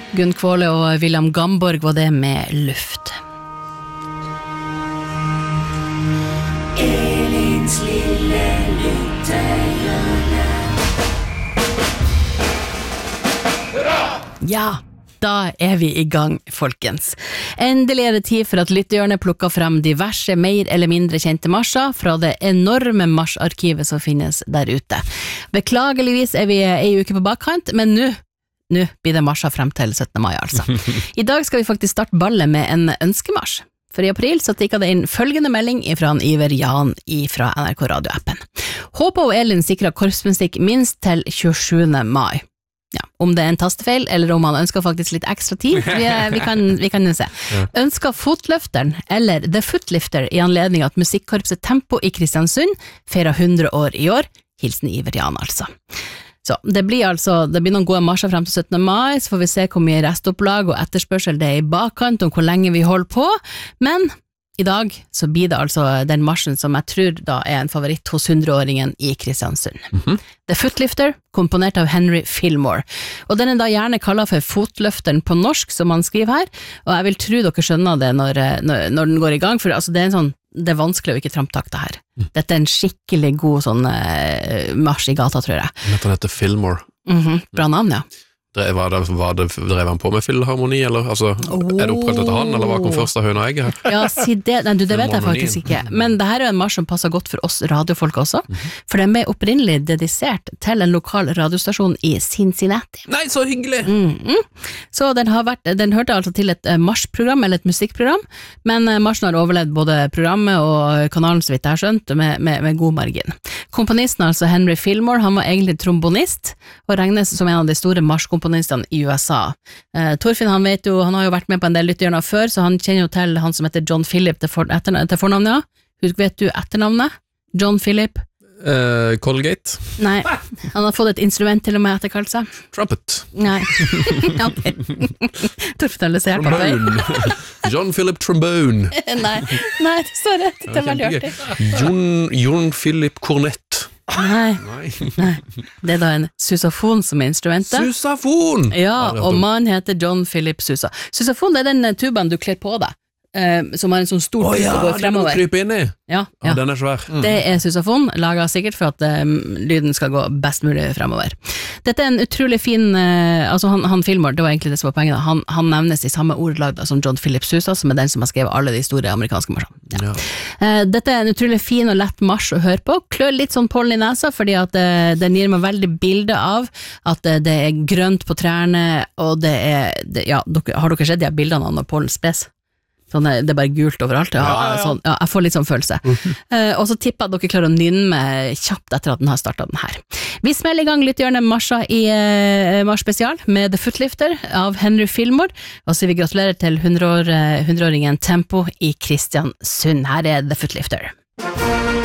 Gunn Kvåle og William Gamborg var det med luft. Elins lille lyttehjørne. Ja, da vi I gang, folkens. Endelig det tid for at lyttehjørnet plukker frem diverse mer eller mindre kjente marsjer fra det enorme marsjarkivet som finnes der ute. Beklageligvis vi en uke på bakkant, men nå blir det marsjer frem til 17. mai altså. I dag skal vi faktisk starte ballet med en ønskemarsj. For I april så tikket det inn følgende melding fra en Iver Jan fra NRK Radio-appen. Håper og Elin sikrer korpsmusikk minst til 27. mai. Ja, om det en tastefeil, eller om han ønsker faktisk litt ekstra tid, vi kan jo se. Ønsker Fotløfteren, eller The Footlifter, I anledning at musikkorpset Tempo I Kristiansund feirer 100 år I år. Hilsen Iver Jan, altså. Så det blir noen gode marsjer frem til 17. mai, så får vi se hvor mye restopplag og etterspørsel det I bakkant, om hvor lenge vi holder på, men I dag så blir det altså den marsjen som jeg tror da en favoritt hos 100-åringen I Kristiansund. The Footlifter, komponert av Henry Fillmore, og den da gjerne kallet for Fotløfteren på norsk, som han skriver her, og jeg vil tro dere skjønner det når den går I gang, for altså det det vanskelig å ikke tramptakte her. Dette en skikkelig god sånn marsj I gata, tror jeg. Han heter Fillmore. Bra navn, ja. Drev han på med filharmoni, eller altså, det oppkalt etter han, eller var han først av høna og egget her? Ja, si det, nei, det vet jeg faktisk ikke, men det her en marsj som passer godt for oss radiofolk også, for den ble opprinnelig dedisert til en lokal radiostasjon I Cincinnati. Nei, så hyggelig! Så den hørte altså til et marsjprogram, eller et musikkprogram, men marsjen har overlevd både programmet og kanalen, så vidt jeg har skjønt, med god margin. Komponisten, altså Henry Fillmore, han var egentlig trombonist, og regnes som en av de store marsjkomponistene I USA. Torfinn, han har jo vært med på en del lyttehjørner før, så han kjenner jo til han som heter John Philip til fornavnet, ja. Vet du etternavnet? John Philip? Colgate? Nei, han har fått et instrument til og med etterkalt seg. Trumpet? Nei, ok. Torfinn har løsert på vei. John Philip Trombone? Nei, det står rett, det veldig artig. John Philip Cornett? Nei, det da en susafon som instrumentet. Susafon! Ja, og man heter John Philip Susa. Susafon det den tubaen du kler på deg, som har en sånn stor tube og går fremover. Den kryper inn I. Ja, den svær. Det susafon, laget sikkert for at lyden skal gå best mulig fremover. Dette en utrolig fin, altså han Fillmore, det var egentlig det som var poenget, han nevnes I samme ordlag da, som John Philip Sousa, som den som har skrevet alle de store amerikanske marsjene. Ja. Dette en utrolig fin og lett marsj å høre på, klør litt sånn pollen I nesa, fordi at den gir meg veldig bilde av at det grønt på trærne, og har dere sett de bildene av når pollen spes? Sånn, det bare gult overalt, sånn, jeg får litt sånn følelse. Og så tipper jeg at dere klarer å nynne meg kjapt etter at den har startet den her. Vi smeller I gang lyttehjørnet marsjer I Mars spesial med The Footlifter av Henry Fillmore, og så vi gratulerer til 100-åringen Tempo I Kristiansund. Her The Footlifter.